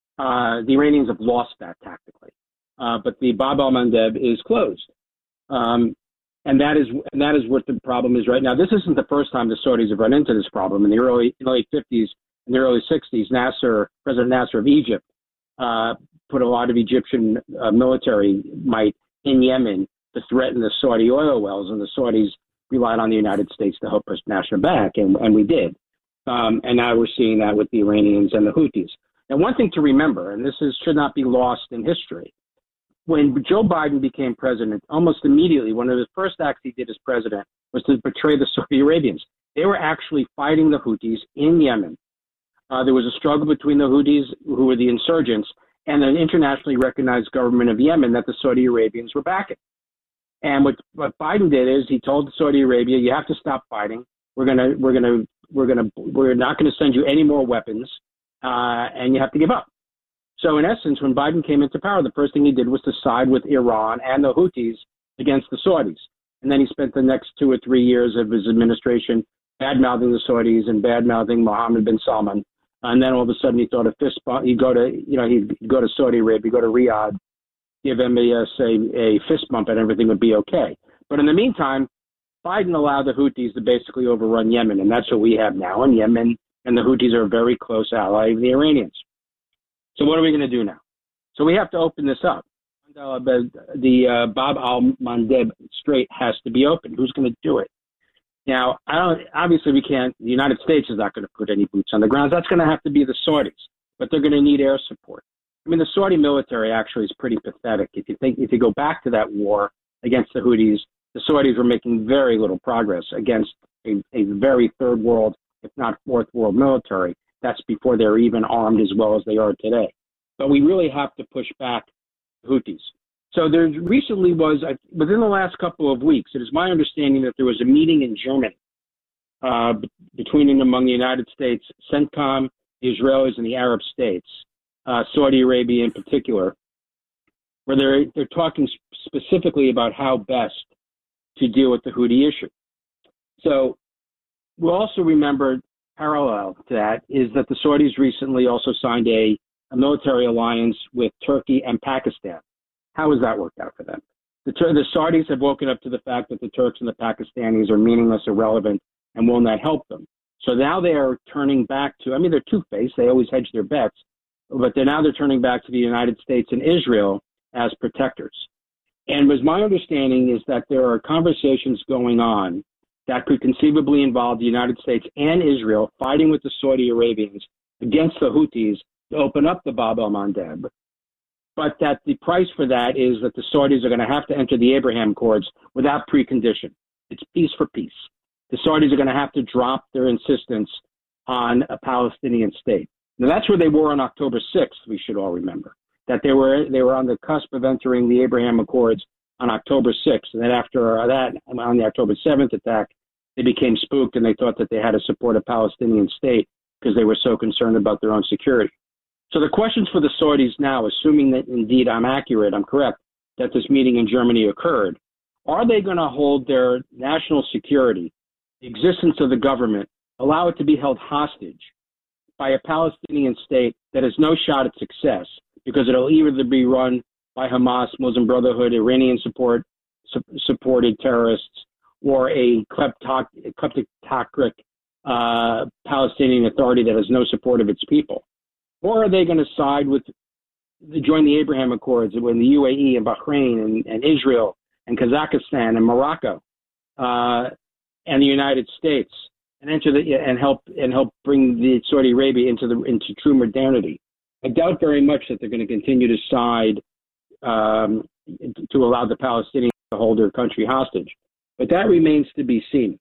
Uh, the Iranians have lost that tactically. Uh, but the Bab al-Mandeb is closed. Um, and that is and that is what the problem is right now. This isn't the first time the Saudis have run into this problem. In the early in the late fifties, in the early sixties, Nasser, President Nasser of Egypt, uh, put a lot of Egyptian uh, military might in Yemen to threaten the Saudi oil wells, and the Saudis relied on the United States to help us Nasser back, and, and we did. Um, and now we're seeing that with the Iranians and the Houthis. Now, one thing to remember, and this is, should not be lost in history, when Joe Biden became president, almost immediately, one of his first acts he did as president was to betray the Saudi Arabians. They were actually fighting the Houthis in Yemen. Uh, there was a struggle between the Houthis, who were the insurgents, and an internationally recognized government of Yemen that the Saudi Arabians were backing. And what, what Biden did is he told Saudi Arabia, "You have to stop fighting. We're gonna, we're gonna, we're gonna, we're not going to send you any more weapons, uh, and you have to give up." So in essence, when Biden came into power, the first thing he did was to side with Iran and the Houthis against the Saudis. And then he spent the next two or three years of his administration bad-mouthing the Saudis and bad-mouthing Mohammed bin Salman. And then all of a sudden he thought a fist bump, he'd go to, you know, he'd go to Saudi Arabia, go to Riyadh, give M B S a, a fist bump and everything would be okay. But in the meantime, Biden allowed the Houthis to basically overrun Yemen, and that's what we have now. And Yemen and the Houthis are a very close ally of the Iranians. So what are we going to do now? So we have to open this up. The uh, Bab al-Mandeb Strait has to be open. Who's going to do it? Now, I don't, obviously we can't, the United States is not going to put any boots on the ground. That's going to have to be the Saudis, but they're going to need air support. I mean, the Saudi military actually is pretty pathetic. If you think, if you go back to that war against the Houthis, the Saudis were making very little progress against a, a very third world, if not fourth world military. That's before they're even armed as well as they are today. But we really have to push back the Houthis. So there recently was, within the last couple of weeks, it is my understanding that there was a meeting in Germany uh, between and among the United States, CENTCOM, the Israelis, and the Arab states, uh, Saudi Arabia in particular, where they're, they're talking specifically about how best to deal with the Houthi issue. So we'll also remember, parallel to that, is that the Saudis recently also signed a, a military alliance with Turkey and Pakistan. How has that worked out for them? The, the Saudis have woken up to the fact that the Turks and the Pakistanis are meaningless, irrelevant, and will not help them. So now they are turning back to, I mean, they're two-faced. They always hedge their bets. But they're now they're turning back to the United States and Israel as protectors. And was my understanding is that there are conversations going on that could conceivably involve the United States and Israel fighting with the Saudi Arabians against the Houthis to open up the Bab al-Mandeb. But that the price for that is that the Saudis are going to have to enter the Abraham Accords without precondition. It's peace for peace. The Saudis are going to have to drop their insistence on a Palestinian state. Now, that's where they were on October sixth, we should all remember, that they were they were on the cusp of entering the Abraham Accords on October sixth. And then after that, on the October seventh attack, they became spooked and they thought that they had to support a Palestinian state because they were so concerned about their own security. So the questions for the Saudis now, assuming that indeed I'm accurate, I'm correct, that this meeting in Germany occurred, are they going to hold their national security, the existence of the government, allow it to be held hostage by a Palestinian state that has no shot at success because it'll either be run by Hamas, Muslim Brotherhood, Iranian support, su- supported terrorists, or a kleptocratic uh, Palestinian authority that has no support of its people? Or are they going to side with, join the Abraham Accords when the U A E and Bahrain and, and Israel and Kazakhstan and Morocco uh, and the United States and enter the and help and help bring the Saudi Arabia into the into true modernity? I doubt very much that they're going to continue to side um, to allow the Palestinians to hold their country hostage, but that remains to be seen.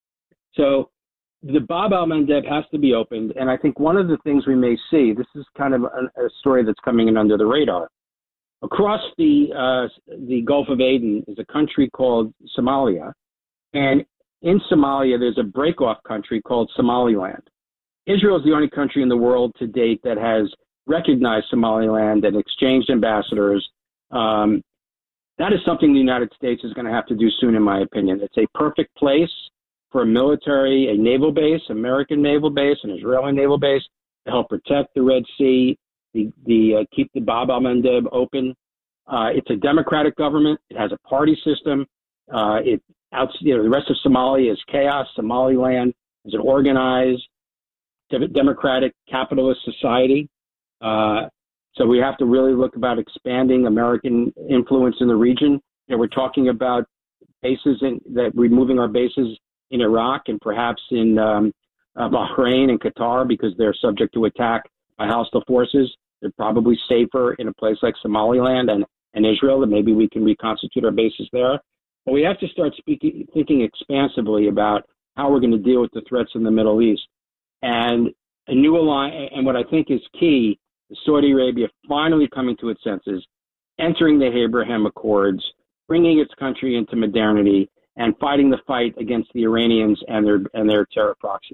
So the Bab al-Mandeb has to be opened, and I think one of the things we may see, this is kind of a, a story that's coming in under the radar. Across the uh, the Gulf of Aden is a country called Somalia, and in Somalia there's a break-off country called Somaliland. Israel is the only country in the world to date that has recognized Somaliland and exchanged ambassadors. Um, that is something the United States is going to have to do soon, in my opinion. It's a perfect place for a military, a naval base, American naval base, an Israeli naval base, to help protect the Red Sea, the, the uh, keep the Bab al-Mandeb open. Uh, it's a democratic government. It has a party system. Uh, it out, you know, the rest of Somalia is chaos. Somaliland is an organized, de- democratic, capitalist society. Uh, so we have to really look about expanding American influence in the region. You know, we're talking about bases in, that we're moving our bases in Iraq and perhaps in um, uh, Bahrain and Qatar because they're subject to attack by hostile forces. They're probably safer in a place like Somaliland and, and Israel, and maybe we can reconstitute our bases there. But we have to start speaking, thinking expansively about how we're going to deal with the threats in the Middle East. And a new alliance, and what I think is key, is Saudi Arabia finally coming to its senses, entering the Abraham Accords, bringing its country into modernity, and fighting the fight against the Iranians and their and their terror proxies.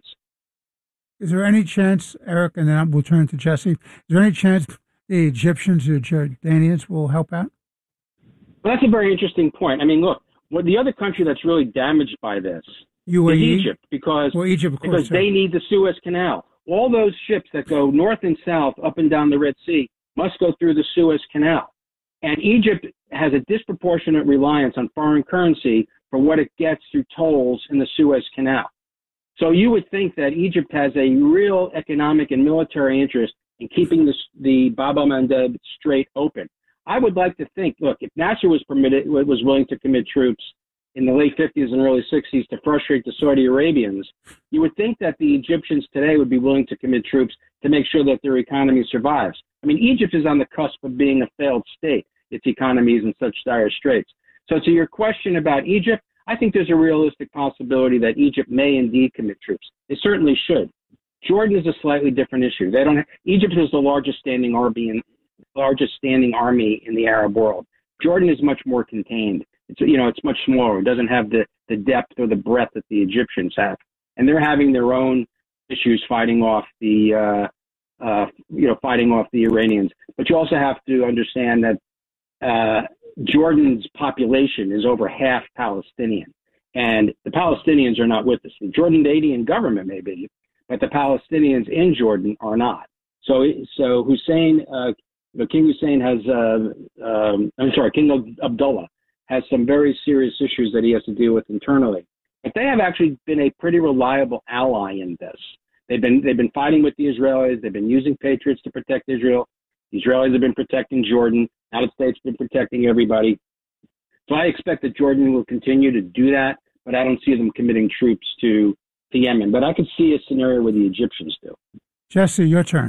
Is there any chance, Eric, and then we'll turn to Jesse, is there any chance the Egyptians, the Jordanians will help out? Well, that's a very interesting point. I mean, look, well, the other country that's really damaged by this U A E? is Egypt, because, well, Egypt, of course, because they need the Suez Canal. All those ships that go north and south up and down the Red Sea must go through the Suez Canal. And Egypt has a disproportionate reliance on foreign currency for what it gets through tolls in the Suez Canal. So you would think that Egypt has a real economic and military interest in keeping this, the Bab al-Mandeb Strait open. I would like to think, look, if Nasser was permitted, was willing to commit troops in the late fifties and early sixties to frustrate the Saudi Arabians, you would think that the Egyptians today would be willing to commit troops to make sure that their economy survives. I mean, Egypt is on the cusp of being a failed state. Its economy is in such dire straits. So to your question about Egypt, I think there's a realistic possibility that Egypt may indeed commit troops. They certainly should. Jordan is a slightly different issue. They don't have, Egypt is the largest standing army in, largest standing army in the Arab world. Jordan is much more contained. It's, you know, it's much smaller. It doesn't have the, the depth or the breadth that the Egyptians have. And they're having their own issues fighting off the, uh, uh, you know, fighting off the Iranians. But you also have to understand that uh, Jordan's population is over half Palestinian. And the Palestinians are not with us. The Jordanian government may be, but the Palestinians in Jordan are not. So, so Hussein, uh, you know, King Hussein has, uh, um, I'm sorry, King Abdullah has some very serious issues that he has to deal with internally. But they have actually been a pretty reliable ally in this. They've been they've been fighting with the Israelis. They've been using patriots to protect Israel. The Israelis have been protecting Jordan. The United States have been protecting everybody. So I expect that Jordan will continue to do that, but I don't see them committing troops to, to Yemen. But I could see a scenario where the Egyptians do. Jesse, your turn.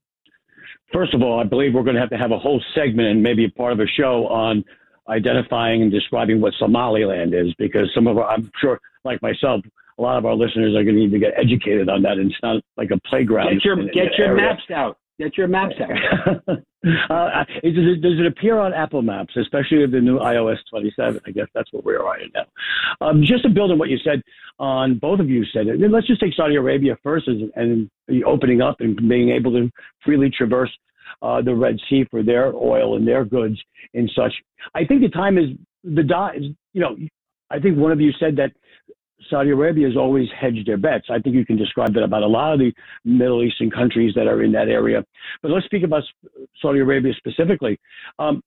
First of all, I believe we're going to have to have a whole segment and maybe a part of a show on identifying and describing what Somaliland is, because some of our, I'm sure, like myself, a lot of our listeners are going to need to get educated on that. And it's not like a playground. Get your, in, get in your area. maps out. Get your maps out. uh, it, does, it, does it appear on Apple Maps, especially with the new i O S twenty-seven? I guess that's what we're on now. Um, just to build on what you said, on both of you said it. Let's just take Saudi Arabia first, and, and the opening up and being able to freely traverse uh, the Red Sea for their oil and their goods and such. I think the time is the dot. You know, I think one of you said that Saudi Arabia has always hedged their bets. I think you can describe that about a lot of the Middle Eastern countries that are in that area. But let's speak about Saudi Arabia specifically. Um,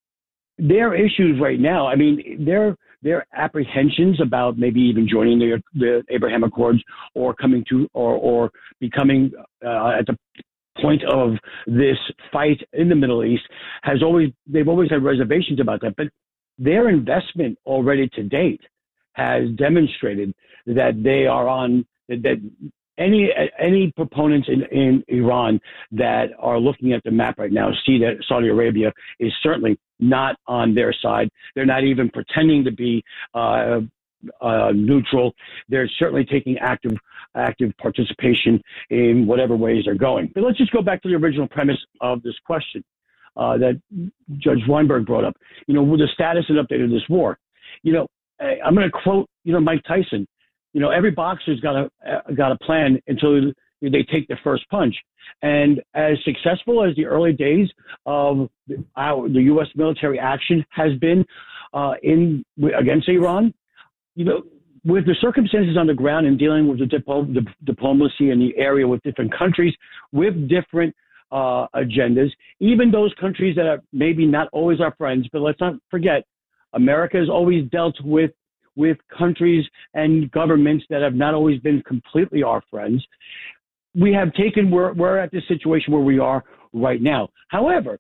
their issues right now, I mean, their their apprehensions about maybe even joining the, the Abraham Accords or coming to or, or becoming uh, at the point of this fight in the Middle East has always, they've always had reservations about that. But their investment already to date has demonstrated that they are on that any any proponents in, in Iran that are looking at the map right now see that Saudi Arabia is certainly not on their side. They're not even pretending to be uh, uh, neutral. They're certainly taking active active participation in whatever ways they're going. But let's just go back to the original premise of this question uh, that Judge Weinberg brought up. You know, with the status and update of this war. You know, I'm going to quote, you know, Mike Tyson. You know, every boxer's got a uh, got a plan until they take their first punch. And as successful as the early days of the, our, the U S military action has been uh, in against Iran, you know, with the circumstances on the ground and dealing with the, diplo- the diplomacy in the area with different countries, with different uh, agendas, even those countries that are maybe not always our friends, but let's not forget, America has always dealt with with countries and governments that have not always been completely our friends. We have taken, we're, we're at this situation where we are right now. However,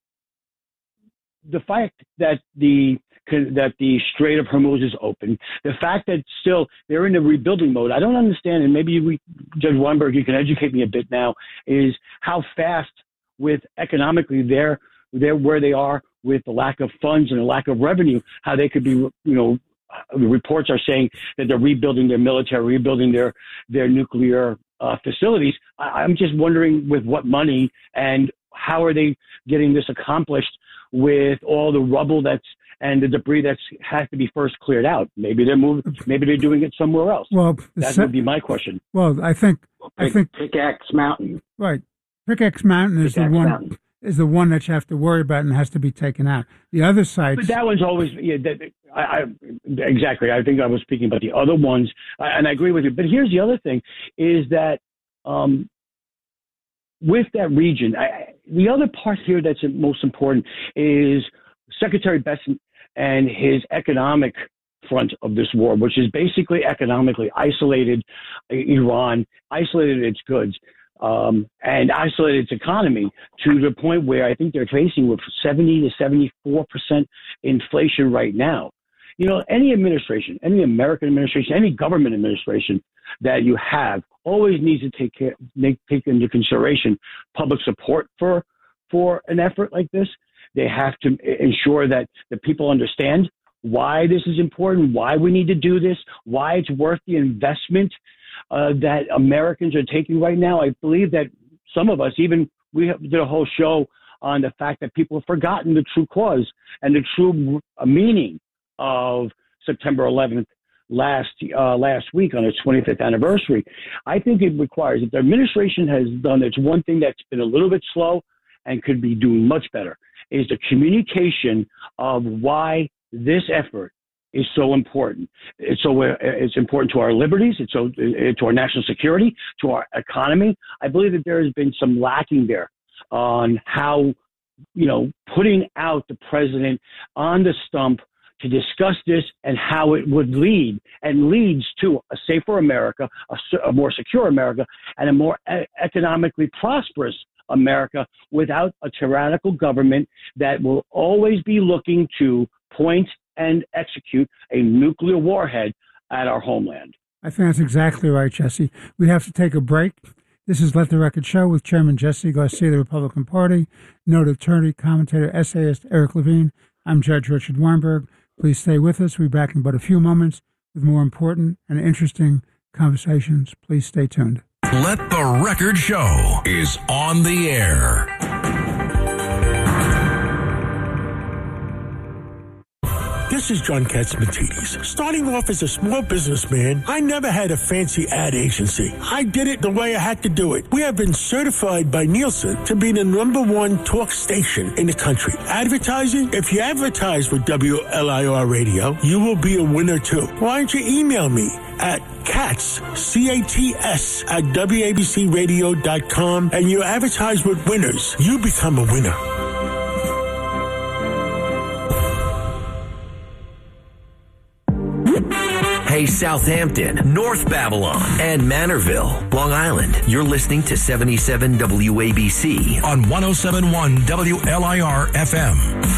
the fact that the that the Strait of Hormuz is open, the fact that still they're in a rebuilding mode, I don't understand, and maybe we, Judge Weinberg, you can educate me a bit now, is how fast with economically they're, they're where they are with the lack of funds and the lack of revenue, how they could be, you know, the reports are saying that they're rebuilding their military, rebuilding their, their nuclear uh, facilities. I, I'm just wondering with what money and how are they getting this accomplished with all the rubble that's and the debris that's has to be first cleared out. Maybe they're moving, maybe they're doing it somewhere else. Well, that se- would be my question. Well, I think I Pick, think Pickaxe Mountain. Right. Pickaxe Mountain is Pickaxe the one Mountain. is the one that you have to worry about and has to be taken out. The other sites, But that one's always, yeah, that, I, I, exactly. I think I was speaking about the other ones, and I agree with you. But here's the other thing, is that um, with that region, I, the other part here that's most important is Secretary Bessent and his economic front of this war, which is basically economically isolated Iran, isolated its goods, um, and isolated its economy to the point where I think they're facing with seventy to seventy-four percent inflation right now. You know, any administration, any American administration, any government administration that you have always needs to take care, make, take into consideration public support for for an effort like this. They have to ensure that the people understand why this is important, why we need to do this, why it's worth the investment uh, that Americans are taking right now. I believe that some of us, even we have, did a whole show on the fact that people have forgotten the true cause and the true meaning of September eleventh last uh, last week on its twenty-fifth anniversary. I think it requires, if the administration has done, it's one thing that's been a little bit slow and could be doing much better, is the communication of why this effort is so important. It's so it's important to our liberties. It's so to our national security, to our economy. I believe that there has been some lacking there on how, you know, putting out the president on the stump to discuss this and how it would lead and leads to a safer America, a, a more secure America, and a more e- economically prosperous America without a tyrannical government that will always be looking to point and execute a nuclear warhead at our homeland. I think that's exactly right, Jesse. We have to take a break. This is Let the Record Show with Chairman Jesse Garcia of the Republican Party, noted attorney, commentator, essayist Eric Levine. I'm Judge Richard Weinberg. Please stay with us. We'll be back in but a few moments with more important and interesting conversations. Please stay tuned. Let the Record Show is on the air. This is John Katsimatidis. Starting off as a small businessman, I never had a fancy ad agency. I did it the way I had to do it. We have been certified by Nielsen to be the number one talk station in the country. Advertising? If you advertise with W L I R Radio, you will be a winner too. Why don't you email me at Cats, C A T S, at W A B C radio dot com, and you advertise with winners. You become a winner. Hey, Southampton, North Babylon, and Manorville, Long Island. You're listening to seventy-seven W A B C on one oh seven point one W L I R F M.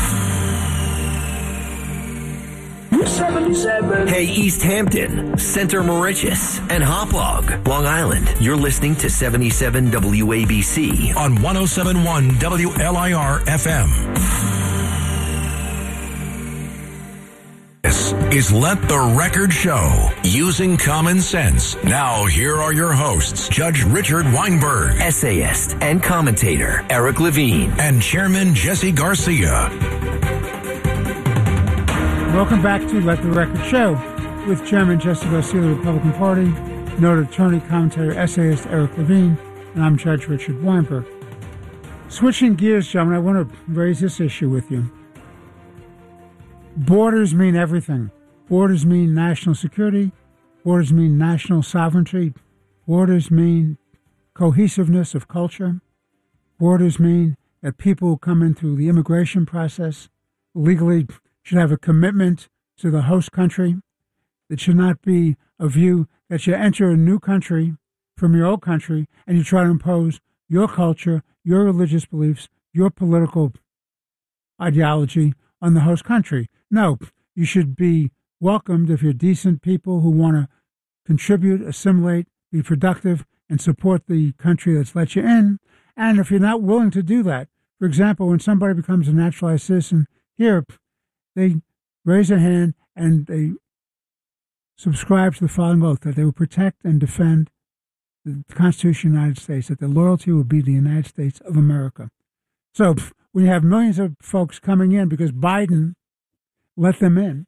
seventy-seven. Hey, East Hampton, Center Mauritius, and Hauppauge, Long Island. You're listening to seventy-seven W A B C on one oh seven point one W L I R F M. This is Let the Record Show, using common sense. Now, here are your hosts, Judge Richard Weinberg, essayist and commentator Eric Levine, and Chairman Jesse Garcia. Welcome back to Let the Record Show with Chairman Jesse Garcia of the Republican Party, noted attorney, commentator, essayist Eric Levine, and I'm Judge Richard Weinberg. Switching gears, gentlemen, I want to raise this issue with you. Borders mean everything. Borders mean national security. Borders mean national sovereignty. Borders mean cohesiveness of culture. Borders mean that people who come in through the immigration process legally should have a commitment to the host country. It should not be a view that you enter a new country from your old country and you try to impose your culture, your religious beliefs, your political ideology on the host country. No, you should be welcomed if you're decent people who want to contribute, assimilate, be productive, and support the country that's let you in. And if you're not willing to do that, for example, when somebody becomes a naturalized citizen here, they raise their hand and they subscribe to the following oath, that they will protect and defend the Constitution of the United States, that their loyalty will be the United States of America. So when you have millions of folks coming in because Biden let them in,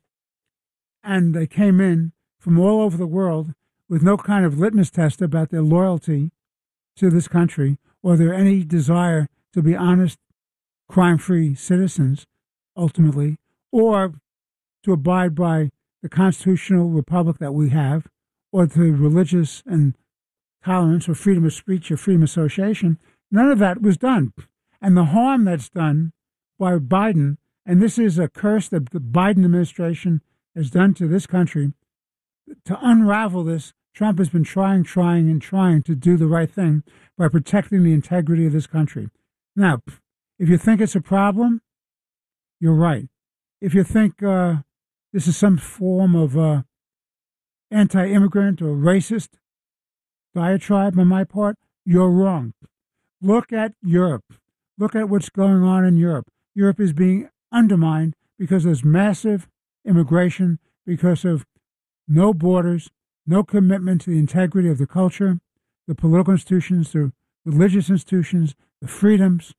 and they came in from all over the world with no kind of litmus test about their loyalty to this country or their any desire to be honest, crime-free citizens, ultimately, or to abide by the constitutional republic that we have, or to religious and tolerance or freedom of speech or freedom of association, none of that was done. And the harm that's done by Biden, and this is a curse that the Biden administration has done to this country, to unravel this, Trump has been trying, trying, and trying to do the right thing by protecting the integrity of this country. Now, if you think it's a problem, you're right. If you think uh, this is some form of uh, anti-immigrant or racist diatribe on my part, you're wrong. Look at Europe. Look at what's going on in Europe. Europe is being undermined because there's massive immigration, because of no borders, no commitment to the integrity of the culture, the political institutions, the religious institutions, the freedoms.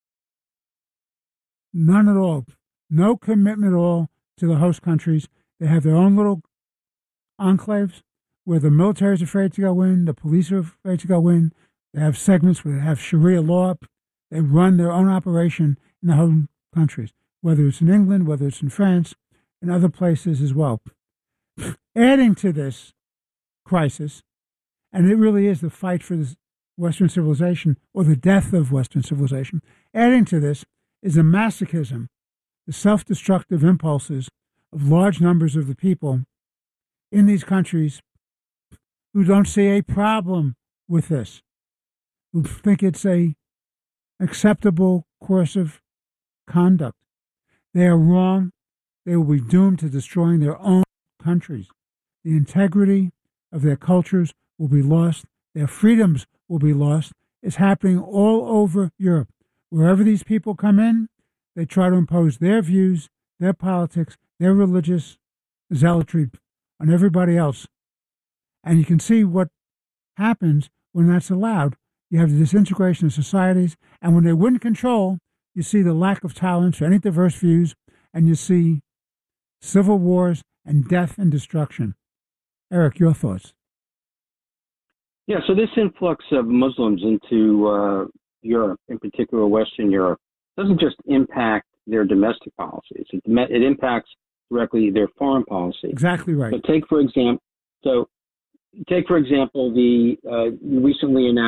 None at all. No commitment at all to the host countries. They have their own little enclaves where the military is afraid to go in, the police are afraid to go in. They have segments where they have Sharia law. They run their own operation in the home countries, whether it's in England, whether it's in France, and other places as well. Adding to this crisis, and it really is the fight for this Western civilization or the death of Western civilization, adding to this is the masochism, the self-destructive impulses of large numbers of the people in these countries who don't see a problem with this, who think it's a acceptable course of conduct. They are wrong. They will be doomed to destroying their own countries. The integrity of their cultures will be lost. Their freedoms will be lost. It's happening all over Europe. Wherever these people come in, they try to impose their views, their politics, their religious zealotry on everybody else. And you can see what happens when that's allowed, you have the disintegration of societies. And when they win control, you see the lack of tolerance for any diverse views, and you see civil wars and death and destruction. Eric, your thoughts? Yeah, so this influx of Muslims into uh, Europe, in particular Western Europe, doesn't just impact their domestic policies. It, it impacts directly their foreign policy. Exactly right. So take, for example, so take, for example, the uh, recently announced